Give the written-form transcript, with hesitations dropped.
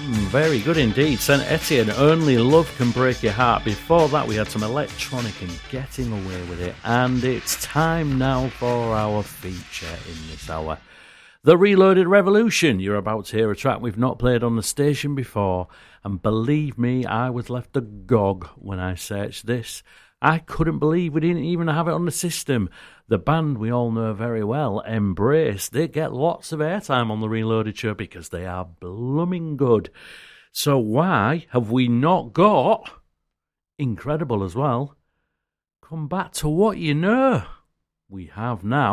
Very good indeed. Saint Etienne, Only Love Can Break Your Heart. Before that, we had some electronic and Getting Away With It. And it's time now for our feature in this hour. The Reloaded Revolution. You're about to hear a track we've not played on the station before. And believe me, I was left agog when I searched this. I couldn't believe we didn't even have it on the system. The band we all know very well, Embrace, they get lots of airtime on the Reloaded show because they are blooming good. So why have we not got, incredible as well, Come Back to What You Know? We have now.